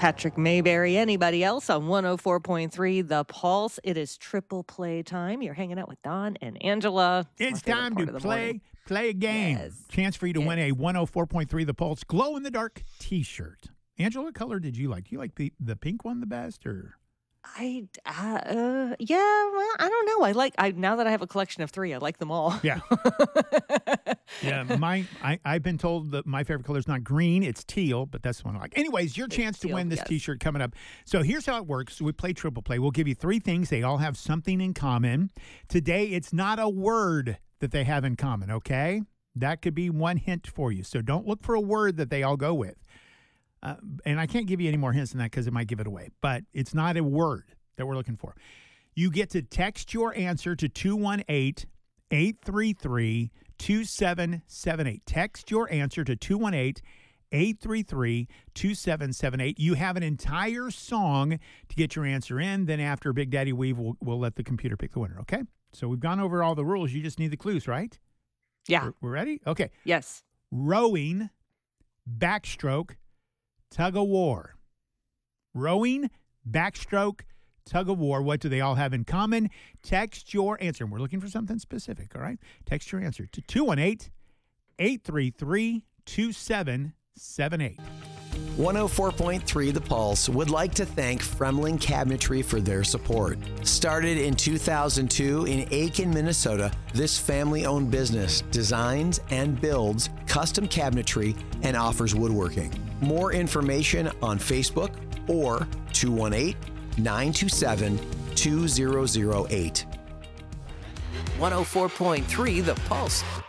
Patrick Mayberry, anybody else on 104.3 The Pulse. It is triple play time. You're hanging out with Don and Angela. It's time to play a game. Yes. Chance for you to win a 104.3 The Pulse glow-in-the-dark T-shirt. Angela, what color did you like? Do you like the pink one the best, or? Yeah, well, I don't know. Now that I have a collection of 3, I like them all. Yeah. Yeah, I've been told that my favorite color is not green, it's teal, but that's the one I like. Anyways, your chance to win this T-shirt coming up. So here's how it works. We play triple play. We'll give you 3 things. They all have something in common. Today, it's not a word that they have in common, okay? That could be one hint for you. So don't look for a word that they all go with. And I can't give you any more hints than that because it might give it away. But it's not a word that we're looking for. You get to text your answer to 218-833-2778. Text your answer to 218-833-2778. You have an entire song to get your answer in. Then after Big Daddy Weave, we'll let the computer pick the winner, okay? So we've gone over all the rules. You just need the clues, right? Yeah. We're ready? Okay. Yes. Rowing, backstroke, tug of war. Rowing, backstroke, tug of war. What do they all have in common? Text your answer. And we're looking for something specific, all right? Text your answer to 218-833-2778. 104.3 The Pulse would like to thank Fremling Cabinetry for their support. Started in 2002 in Aiken, Minnesota, this family-owned business designs and builds custom cabinetry and offers woodworking. More information on Facebook or 218-927-2008. 104.3 The Pulse.